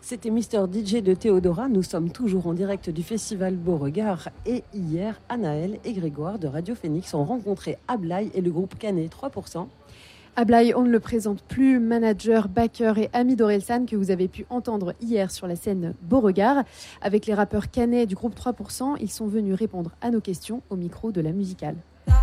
C'était Mister DJ de Théodora. Nous sommes toujours en direct du festival Beauregard. Et hier, Anaël et Grégoire de Radio Phoenix ont rencontré Ablay et le groupe Canet 3%. Ablay, on ne le présente plus, manager, backer et ami d'Orelsan que vous avez pu entendre hier sur la scène Beauregard. Avec les rappeurs Canet du groupe 3%, ils sont venus répondre à nos questions au micro de la musicale.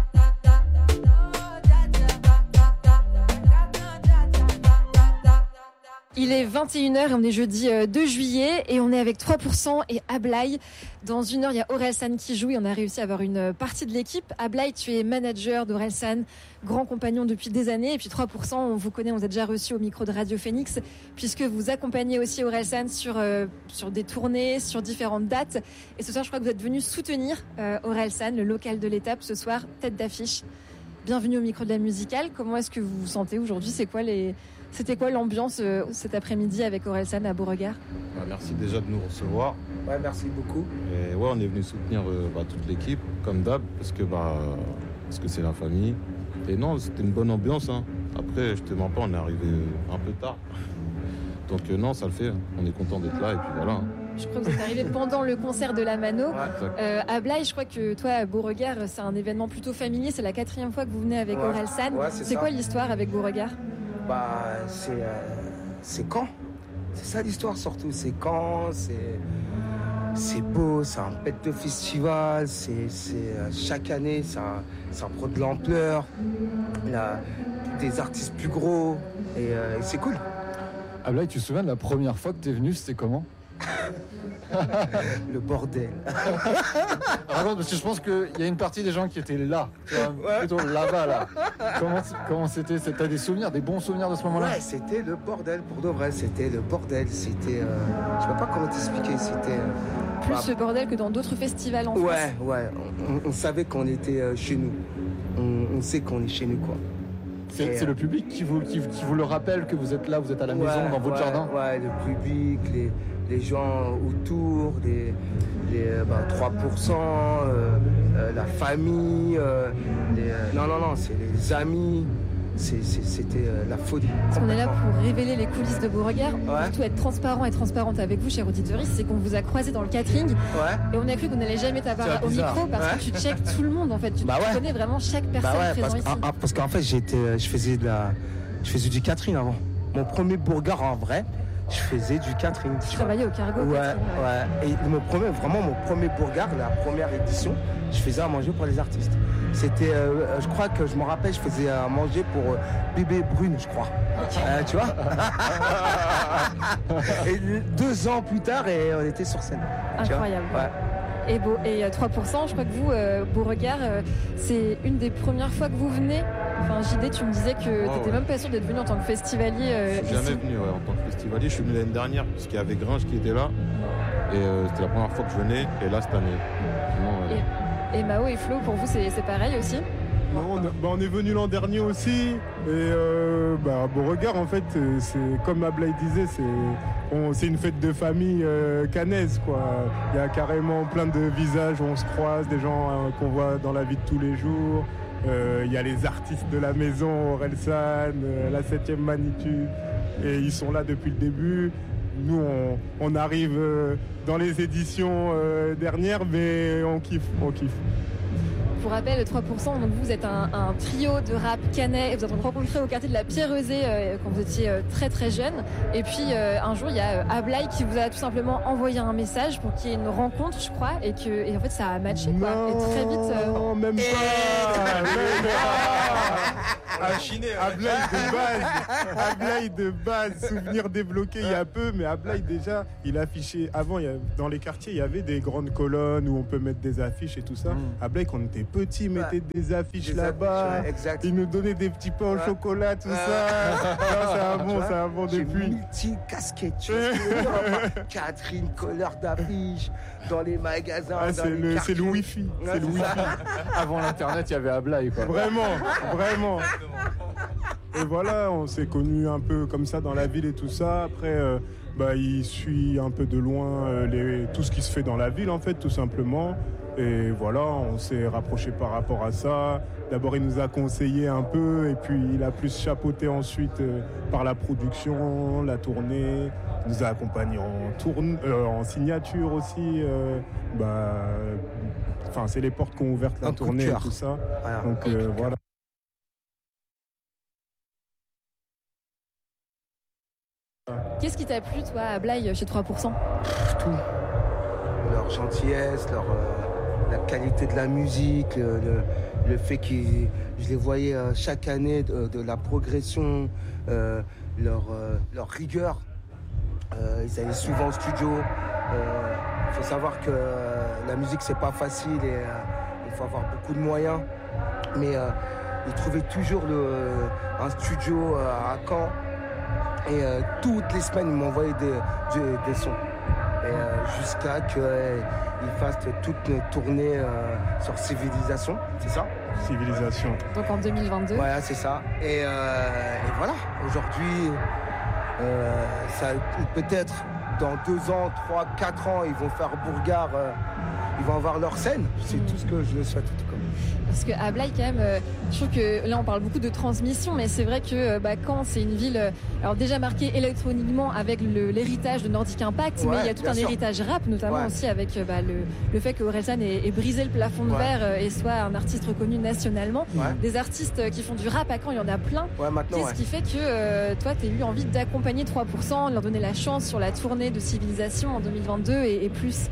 Il est 21h et on est jeudi 2 juillet et on est avec 3% et Ablay. Dans une heure, il y a Orelsan qui joue et on a réussi à avoir une partie de l'équipe. Ablay, tu es manager d'Orelsan, grand compagnon depuis des années. Et puis 3%, on vous connaît, on vous a déjà reçu au micro de Radio Phoenix puisque vous accompagnez aussi Orelsan sur des tournées, sur différentes dates. Et ce soir, je crois que vous êtes venu soutenir Orelsan, le local de l'étape, ce soir, tête d'affiche. Bienvenue au micro de la musicale. Comment est-ce que vous vous sentez aujourd'hui ? C'était quoi l'ambiance cet après-midi avec Orelsan à Beauregard ? Merci déjà de nous recevoir. Ouais, merci beaucoup. Et ouais, on est venu soutenir toute l'équipe, comme d'hab, parce que c'est la famille. Et non, c'était une bonne ambiance. Hein. Après, je te mens pas, on est arrivé un peu tard. Donc non, ça le fait. On est content d'être là et puis voilà. Je crois que vous êtes arrivé pendant le concert de la Mano. Ablay, je crois que toi, à Beauregard, c'est un événement plutôt familier. C'est la 4e fois que vous venez avec Orelsan. Ouais, c'est quoi l'histoire avec Beauregard ? C'est quand ? C'est ça l'histoire surtout. C'est quand ? C'est beau, c'est un pète de festival. Chaque année, ça prend de l'ampleur. Il y a des artistes plus gros et c'est cool. Ablay, tu te souviens de la première fois que t'es venu, c'était comment ? Le bordel. Alors, parce que je pense qu'il y a une partie des gens qui étaient là, plutôt là-bas là. Comment c'était ? T'as des souvenirs, des bons souvenirs de ce moment-là ? Ouais, c'était le bordel pour de vrai. C'était le bordel. C'était, je sais pas comment t'expliquer. C'était plus le bordel que dans d'autres festivals en France. Ouais. On savait qu'on était chez nous. On sait qu'on est chez nous quoi. C'est le public qui vous le rappelle que vous êtes là, vous êtes à la maison, dans votre jardin. Ouais, le public, les gens autour, les 3%, la famille, non, c'est les amis, c'était la folie. Parce qu'on est là pour révéler les coulisses de Beauregard, surtout être transparent et transparente avec vous, chère auditeuriste, c'est qu'on vous a croisé dans le catering et on a cru qu'on n'allait jamais t'avoir au micro parce que tu checkes tout le monde en fait, tu connais vraiment chaque personne présente ici. Parce qu'en fait, je faisais du catering avant. Mon premier Beauregard en vrai. Je faisais du catering. Tu travaillais au cargo. Ouais. Et mon premier Beauregard, la première édition, je faisais à manger pour les artistes. C'était, je crois que je me rappelle, je faisais à manger pour Bébé Brune, je crois. Tu vois. Et 2 ans plus tard, et on était sur scène. Incroyable. Et 3%, je crois que vous, Beauregard, c'est une des premières fois que vous venez. Enfin, JD, tu me disais que t'étais même pas sûr d'être venu en tant que festivalier. Je suis jamais venu en tant que festivalier. Je suis venu l'année dernière, parce qu'il y avait Gringe qui était là. Et c'était la première fois que je venais. Et là, cette année. Et Mao et Flo, pour vous, c'est pareil aussi ? Non, on est venu l'an dernier aussi. Et Beauregard, en fait, c'est comme Ablay disait, c'est une fête de famille canaise, quoi. Il y a carrément plein de visages où on se croise, des gens qu'on voit dans la vie de tous les jours. Il y a les artistes de la maison, Orelsan, la 7e magnitude, et ils sont là depuis le début. Nous, on arrive dans les éditions dernières, mais on kiffe. Pour rappel, le 3%, donc vous êtes un trio de rap canet. Vous êtes rencontrés au quartier de la Pierre-Eusée quand vous étiez très très jeune. Et puis un jour, il y a Ablay qui vous a tout simplement envoyé un message pour qu'il y ait une rencontre, je crois, et en fait ça a matché quoi. Non, et très vite. Non, même pas. Ablay de base, souvenir débloqué il y a peu, mais Ablay déjà, il affichait avant. Dans les quartiers, il y avait des grandes colonnes où on peut mettre des affiches et tout ça. Ablay, quand on était petit, mettait des affiches là-bas. Il nous donnait des petits pains au chocolat, tout ça. C'est un bon depuis. Multi-casquette, tu vois. Catherine, couleur d'affiches, dans les magasins. C'est le Wi-Fi. C'est le Wi-Fi. Avant l'internet, il y avait Ablay, quoi. Vraiment. Et voilà, on s'est connus un peu comme ça dans la ville et tout ça. Après, il suit un peu de loin tout ce qui se fait dans la ville, en fait, tout simplement. Et voilà, on s'est rapproché par rapport à ça. D'abord, il nous a conseillé un peu, et puis il a plus chapeauté ensuite par la production, la tournée. Il nous a accompagnés en signature aussi. C'est les portes qui ont ouvert la tournée et tout ça. Voilà. Donc voilà. Qu'est-ce qui t'a plu, toi, à Blaye, chez 3%? Tout. Leur gentillesse, la qualité de la musique, le fait que je les voyais chaque année de la progression, leur rigueur. Ils allaient souvent au studio. Il faut savoir que la musique, c'est pas facile et il faut avoir beaucoup de moyens. Mais ils trouvaient toujours un studio à Caen. Et toutes les semaines, ils m'envoyaient des sons. Et jusqu'à qu'ils fassent toute une tournée sur Civilisation, c'est ça? Civilisation. Donc en 2022. Ouais, c'est ça. Et voilà, aujourd'hui, peut-être dans 2 ans, 3, 4 ans, ils vont faire Bourgard, ils vont avoir leur scène. C'est tout ce que je le souhaite. Parce qu'à Blaye, quand même, je trouve que là, on parle beaucoup de transmission, mais c'est vrai que Caen, c'est une ville alors déjà marquée électroniquement avec l'héritage de Nordic Impact, mais il y a tout un héritage rap, notamment aussi avec le fait que Orelsan ait brisé le plafond de verre et soit un artiste reconnu nationalement. Des artistes qui font du rap à Caen, il y en a plein. Qu'est-ce qui fait que toi, tu as eu envie d'accompagner 3%, de leur donner la chance sur la tournée de Civilisation en 2022 et plus?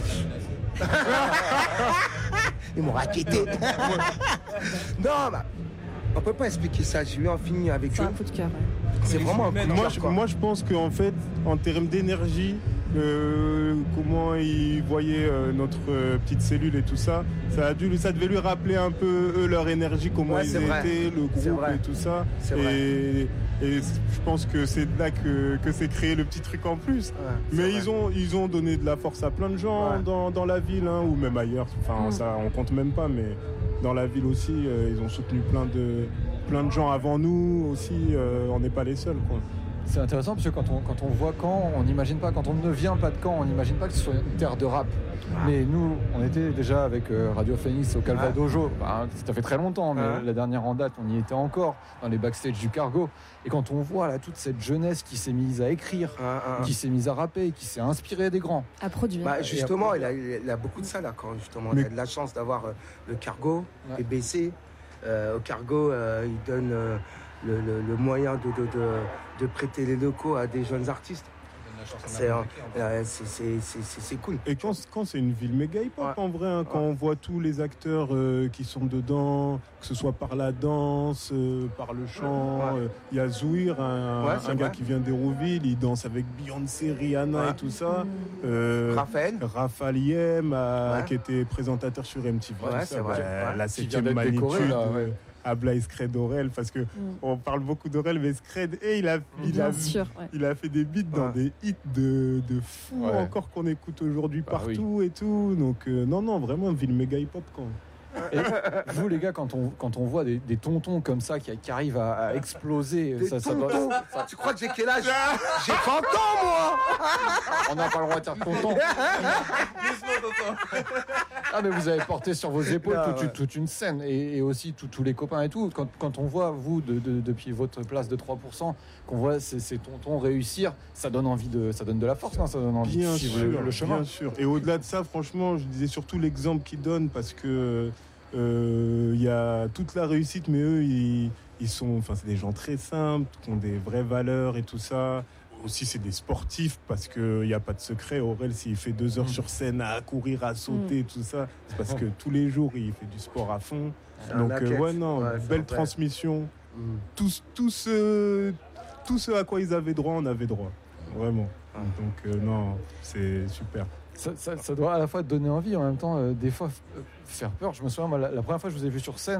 Ils m'ont raquetté. Non, on peut pas expliquer ça. J'ai eu un film avec eux. C'est un coup de cœur. C'est vraiment un coup de cœur. Moi, je pense qu'en fait, en termes d'énergie, comment ils voyaient notre petite cellule et tout ça, ça devait lui rappeler un peu eux, leur énergie, comment ils étaient, le groupe et tout ça. Et je pense que c'est là que s'est créé le petit truc en plus. Mais ils ont donné de la force à plein de gens dans la ville, hein, ou même ailleurs. Enfin, ça, on compte même pas, mais dans la ville aussi, ils ont soutenu plein de gens avant nous aussi. On n'est pas les seuls, quoi. C'est intéressant parce que quand on voit Caen, on n'imagine pas, quand on ne vient pas de Caen, on n'imagine pas que ce soit une terre de rap. Mais nous, on était déjà avec Radio Phoenix au Calvadojo. Ça fait très longtemps, mais la dernière en date, on y était encore, dans les backstage du Cargo. Et quand on voit là toute cette jeunesse qui s'est mise à écrire, qui s'est mise à rapper, qui s'est inspirée des grands. À produire. Justement, il a beaucoup de ça là, quand justement. Il a de la chance d'avoir le Cargo, les BC. Au Cargo, il donne le moyen de prêter les locaux à des jeunes artistes. C'est cool. Et quand c'est une ville méga hip-hop en vrai, hein, quand on voit tous les acteurs qui sont dedans, que ce soit par la danse, par le chant, il y a Zouir, un gars qui vient d'Hérouville, il danse avec Beyoncé, Rihanna et tout ça. Raphaël Yem, qui était présentateur sur MTV. La 7e magnitude. À Blaye Scred Aurel, parce que on parle beaucoup d'Aurel, mais Scred, il a fait des beats dans des hits de fou encore qu'on écoute aujourd'hui partout et tout. Donc non, vraiment ville méga hip-hop quand même. Et vous les gars, quand on voit des tontons comme ça qui arrivent à exploser, tu crois que j'ai quel âge? J'ai 30 ans moi. On n'a pas le droit de dire tonton. Ah mais vous avez porté sur vos épaules toute une scène et aussi tous les copains et tout. Quand on voit vous depuis votre place de 3%, qu'on voit ces tontons réussir, ça donne de la force, non? Ça donne envie de suivre le chemin. Bien sûr. Et au-delà de ça, franchement, je disais surtout l'exemple qu'ils donnent parce que y a toute la réussite, mais eux, c'est des gens très simples, qui ont des vraies valeurs et tout ça. Aussi, c'est des sportifs parce qu'il n'y a pas de secret. Aurel, s'il fait 2 heures sur scène à courir, à sauter, tout ça, c'est parce que tous les jours, il fait du sport à fond. Donc, belle transmission. Tout ce à quoi ils avaient droit, on avait droit. Vraiment. Donc, c'est super. Ça doit à la fois donner envie, en même temps, des fois, faire peur. Je me souviens, moi, la première fois que je vous ai vu sur scène,